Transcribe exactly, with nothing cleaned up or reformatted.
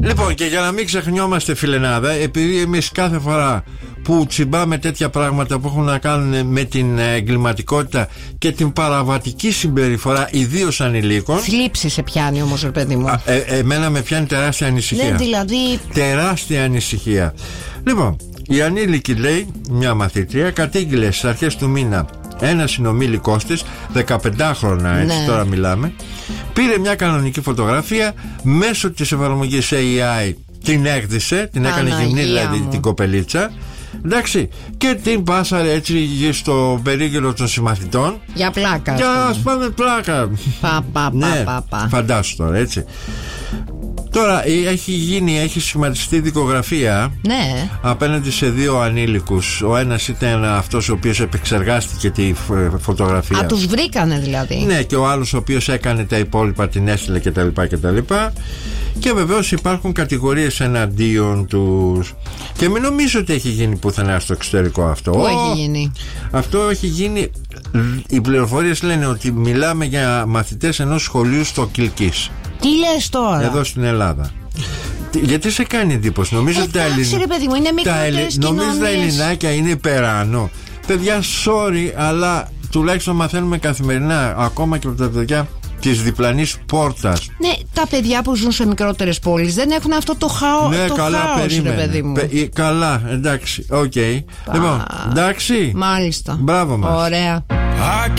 Λοιπόν, και για να μην ξεχνιόμαστε, φιλενάδα, επειδή εμείς κάθε φορά που τσιμπάμε τέτοια πράγματα που έχουν να κάνουν με την εγκληματικότητα και την παραβατική συμπεριφορά, ιδίως ανηλίκων. Θλίψη σε πιάνει όμως, ρε παιδί μου. Α, ε, εμένα με πιάνει τεράστια ανησυχία. Ναι, δηλαδή. Τεράστια ανησυχία. Λοιπόν, η ανήλικη, λέει, μια μαθήτρια, κατήγγειλε στις αρχές του μήνα ένα συνομήλικος της, δεκαπεντάχρονα, έτσι, ναι, τώρα μιλάμε. Πήρε μια κανονική φωτογραφία μέσω της εφαρμογής έι άι, την έκδησε, την έκανε γυμνή, δηλαδή μου. την κοπελίτσα. Εντάξει, και την πάσαρε έτσι στο περίγυρο των συμμαθητών. Για πλάκα. Για ας πάμε πλάκα. Πα, πα, ναι, πα, πα. Φαντάσου τώρα, έτσι. Τώρα έχει γίνει, έχει σχηματιστεί δικογραφία, ναι, απέναντι σε δύο ανήλικους. Ο ένας ήταν αυτός ο οποίος επεξεργάστηκε τη φωτογραφία. Α, τους βρήκανε δηλαδή. Ναι, και ο άλλος ο οποίος έκανε τα υπόλοιπα, την έστειλε κτλ. κτλ. Και βεβαίως υπάρχουν κατηγορίες εναντίον τους. Και μην νομίζω ότι έχει γίνει πουθενά στο εξωτερικό αυτό. Πού έχει γίνει? Αυτό έχει γίνει. Οι πληροφορίες λένε ότι μιλάμε για μαθητές ενός σχολείου στο Κιλκής. Τι λες τώρα? Εδώ στην Ελλάδα. Γιατί σε κάνει εντύπωση? Νομίζω ότι τα, Ελλην... τα, Ελλην... νομίζω τα ελληνάκια είναι υπεράνω. Παιδιά, sorry, αλλά τουλάχιστον μαθαίνουμε καθημερινά, ακόμα και από τα παιδιά της διπλανής πόρτας. Ναι, τα παιδιά που ζουν σε μικρότερες πόλεις δεν έχουν αυτό το, χαό... ναι, το καλά, χάος, ρε παιδί μου. Πε... Καλά, εντάξει, οκ. Okay. Λοιπόν, εντάξει. Μάλιστα. Μπράβο μας. Ωραία.